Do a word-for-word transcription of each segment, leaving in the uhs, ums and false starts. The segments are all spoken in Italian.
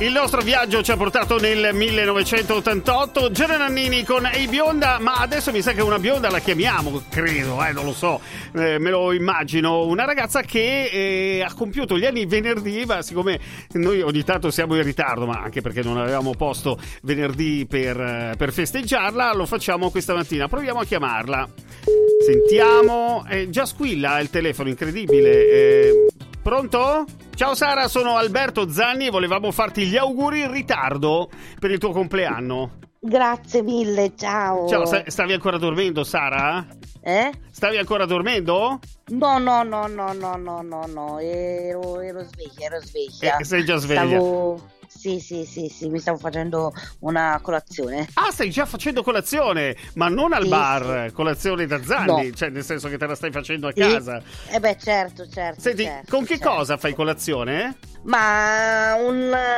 Il nostro viaggio ci ha portato nel millenovecentottantotto. Gianna Nannini con Ehi Bionda, ma adesso mi sa che una bionda la chiamiamo, credo, eh, non lo so, eh, me lo immagino. Una ragazza che eh, ha compiuto gli anni venerdì, ma siccome noi ogni tanto siamo in ritardo, ma anche perché non avevamo posto venerdì per, per festeggiarla, lo facciamo questa mattina. Proviamo a chiamarla. Sentiamo, eh, già squilla il telefono, incredibile. Eh, pronto? Ciao Sara, sono Alberto Zanni e volevamo farti gli auguri in ritardo per il tuo compleanno. Grazie mille, ciao. Ciao, stavi ancora dormendo, Sara? Eh? Stavi ancora dormendo? No, no, no, no, no, no, no, no, ero, ero sveglia, ero sveglia. Eh, sei già sveglia? Stavo... Sì, sì, sì, sì, mi stavo facendo una colazione. Ah, stai già facendo colazione, ma non al sì, bar, sì. Colazione da Zanni, No. Cioè nel senso che te la stai facendo a Sì. casa. Eh beh, certo, certo. Senti, certo, con che certo. cosa fai colazione? Ma un,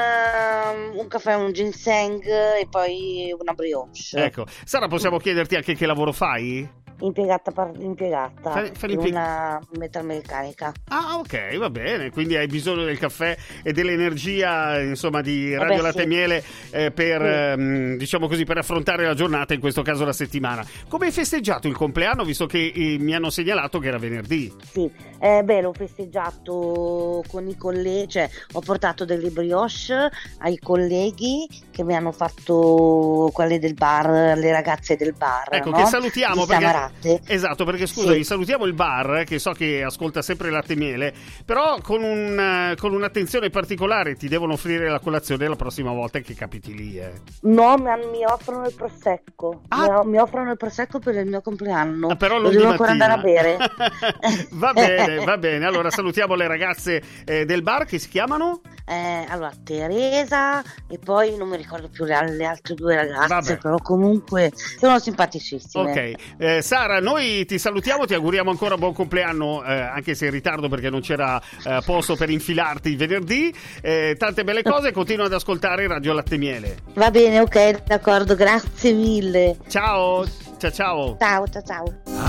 uh, un caffè, un ginseng e poi una brioche. Ecco, Sara, possiamo chiederti anche che lavoro fai? Impiegata, par- impiegata Fai- fai in l'impieg- una metalmeccanica. Ah, ok, va bene, quindi hai bisogno del caffè e dell'energia, insomma, di Eh Radio beh, Latte e sì. Miele eh, per, Sì. ehm, diciamo così, per affrontare la giornata, in questo caso la settimana. Come hai festeggiato il compleanno, visto che eh, mi hanno segnalato che era venerdì? Sì, eh, beh, l'ho festeggiato con i colleghi, cioè ho portato delle brioche ai colleghi che mi hanno fatto quelle del bar, le ragazze del bar. Ecco, no? che salutiamo Di perché, Samarate. esatto, perché scusami, Sì. salutiamo il bar che so che ascolta sempre Latte e Miele, però con, un, eh, con un'attenzione particolare ti devono offrire la colazione la prossima volta che capiti lì. Eh. No, mi, mi offrono il prosecco. Ah. Mi, mi offrono il prosecco per il mio compleanno. Ah, però Lo non di devo ancora mattina. andare a bere. Va bene, va bene. Allora salutiamo le ragazze eh, del bar che si chiamano? Eh, allora, Teresa e poi non mi ricordo più le, le altre due ragazze, Vabbè. però comunque sono simpaticissime. Ok, eh, Sara, noi ti salutiamo, ti auguriamo ancora buon compleanno, eh, anche se in ritardo perché non c'era eh, posto per infilarti il venerdì. Eh, tante belle cose, continua ad ascoltare Radio Latte e Miele. Va bene, ok, d'accordo, grazie mille. Ciao, ciao ciao. Ciao, ciao, ciao.